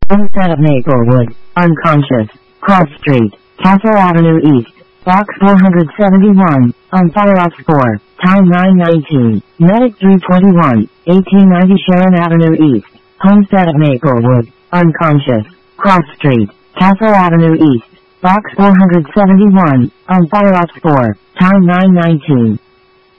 Homestead of Maplewood, unconscious, Cross Street, Castle Avenue East, Box 471, on fire off 4, time 9:19, medic 321, 1890 Sharon Avenue East, Homestead of Maplewood, unconscious, Cross Street, Castle Avenue East, Box 471, on fire off 4, time 9:19.